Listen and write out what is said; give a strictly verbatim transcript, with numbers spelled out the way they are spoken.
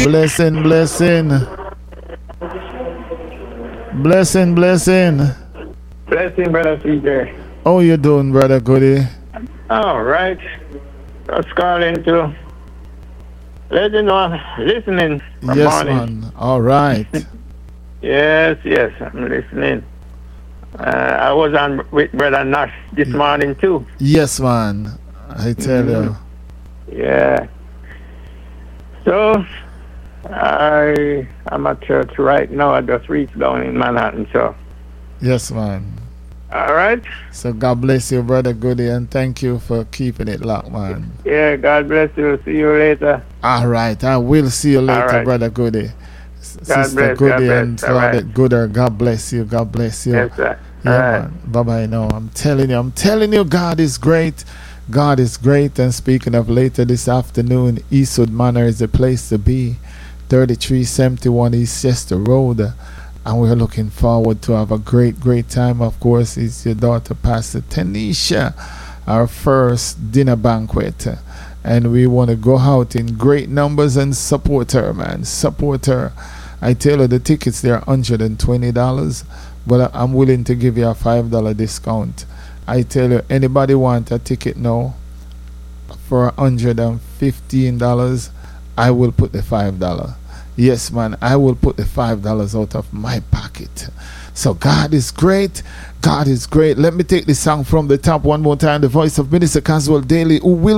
Blessing, blessing. Blessing, blessing. Blessing, brother C J. How you doing, brother Goody? All right. Just calling to let you know I'm listening from Yes, morning. man. All right. Yes, yes, I'm listening. Uh, I was on with Brother Nash this morning too. Yes, man. I tell you. Yeah. So I I'm at church right now. I just reached down in Manhattan. So Yes, man. all right. So God bless you, brother Goody, and thank you for keeping it locked, man. Yeah. God bless you. See you later. All right. I will see you later, right. brother Goody. S- God Sister bless, Goody God and bless. All Claudette right. Gooder, God bless you. God bless you. Yes, sir. Yeah, All right. man. Bye bye now. I'm telling you, I'm telling you, God is great. God is great. And speaking of later this afternoon, Eastwood Manor is the place to be. thirty-three seventy-one East Chester Road. And we're looking forward to have a great, great time. Of course, it's your daughter, Pastor Tanisha, our first dinner banquet. And we want to go out in great numbers and support her, man. Support her. I tell her the tickets, they're one hundred twenty dollars. But I'm willing to give you a five dollar discount. I tell you, anybody want a ticket now for one hundred fifteen dollars, I will put the five dollars. Yes, man, I will put the five dollars out of my pocket. So God is great. God is great. Let me take this song from the top one more time. The voice of Minister Caswell Daly, who will